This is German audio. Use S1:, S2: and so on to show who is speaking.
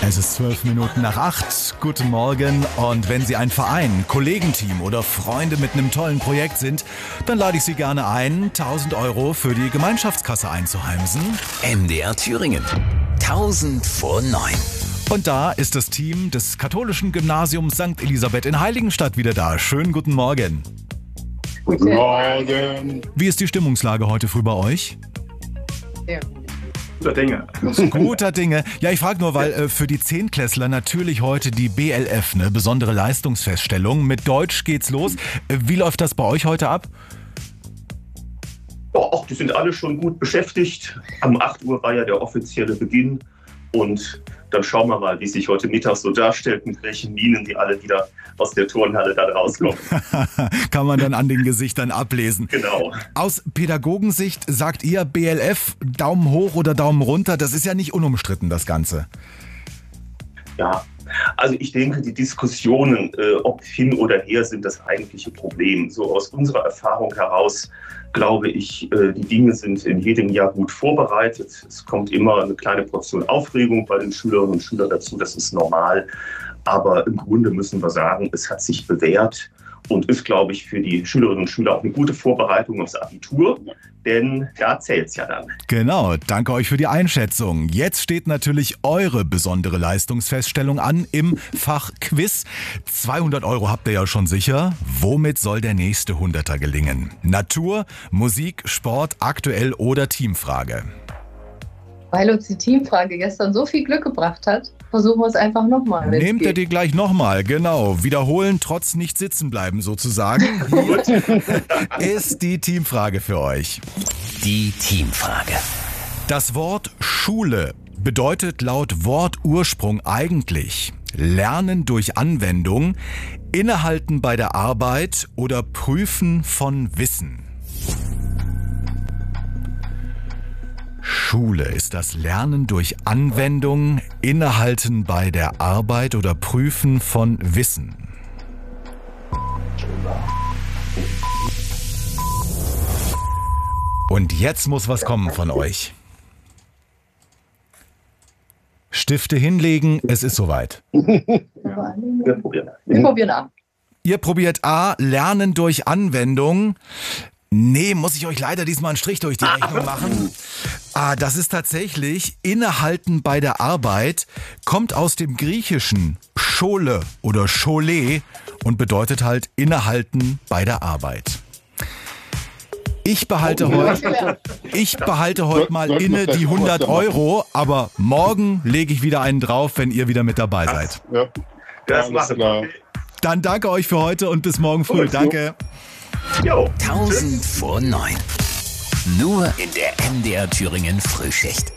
S1: Es ist 8:12. Guten Morgen. Und wenn Sie ein Verein, Kollegenteam oder Freunde mit einem tollen Projekt sind, dann lade ich Sie gerne ein, 1.000 € für die Gemeinschaftskasse einzuheimsen.
S2: MDR Thüringen. 1000 vor 9.
S1: Und da ist das Team des katholischen Gymnasiums St. Elisabeth in Heiligenstadt wieder da. Schönen guten Morgen.
S3: Guten Morgen.
S1: Wie ist die Stimmungslage heute früh bei euch?
S3: Ja. Guter Dinge.
S1: Guter Dinge. Ja, ich frage nur, weil für die Zehntklässler natürlich heute die BLF, eine besondere Leistungsfeststellung. Mit Deutsch geht's los. Wie läuft das bei euch heute ab?
S4: Ja, die sind alle schon gut beschäftigt. Um 8 Uhr war ja der offizielle Beginn. Und dann schauen wir mal, wie sich heute Mittag so darstellt, mit welchen Minen die alle wieder aus der Turnhalle da rauskommen.
S1: Kann man dann an den Gesichtern ablesen.
S4: Genau.
S1: Aus Pädagogensicht sagt ihr BLF, Daumen hoch oder Daumen runter, das ist ja nicht unumstritten, das Ganze.
S4: Ja, also ich denke, die Diskussionen, ob hin oder her, sind das eigentliche Problem. So aus unserer Erfahrung heraus glaube ich, die Dinge sind in jedem Jahr gut vorbereitet. Es kommt immer eine kleine Portion Aufregung bei den Schülerinnen und Schülern dazu, das ist normal. Aber im Grunde müssen wir sagen, es hat sich bewährt und ist, glaube ich, für die Schülerinnen und Schüler auch eine gute Vorbereitung aufs Abitur, denn da zählt's ja dann.
S1: Genau, danke euch für die Einschätzung. Jetzt steht natürlich eure besondere Leistungsfeststellung an im Fach Quiz. 200 € habt ihr ja schon sicher. Womit soll der nächste 100er gelingen? Natur, Musik, Sport, aktuell oder Teamfrage?
S5: Weil uns die Teamfrage gestern so viel Glück gebracht hat, versuchen wir es einfach nochmal.
S1: Nehmt ihr die gleich nochmal, genau. Wiederholen, trotz nicht sitzen bleiben sozusagen. Hier ist die Teamfrage für euch.
S2: Die Teamfrage.
S1: Das Wort Schule bedeutet laut Wortursprung eigentlich Lernen durch Anwendung, Innehalten bei der Arbeit oder Prüfen von Wissen. Schule ist das Lernen durch Anwendung, Innehalten bei der Arbeit oder Prüfen von Wissen. Und jetzt muss was kommen von euch. Stifte hinlegen, es ist soweit.
S4: Wir
S5: probieren A.
S1: Ihr probiert A, Lernen durch Anwendung. Nee, muss ich euch leider diesmal einen Strich durch die Rechnung machen. Das ist tatsächlich Innehalten bei der Arbeit, kommt aus dem Griechischen Schole oder Schole und bedeutet halt Innehalten bei der Arbeit. Ich behalte heute mal inne die 100 €, aber morgen lege ich wieder einen drauf, wenn ihr wieder mit dabei seid.
S3: Ja,
S4: Das machen wir.
S1: Dann danke euch für heute und bis morgen früh. Danke.
S4: Jo.
S2: 1000 vor 9. Nur in der MDR Thüringen Frühschicht.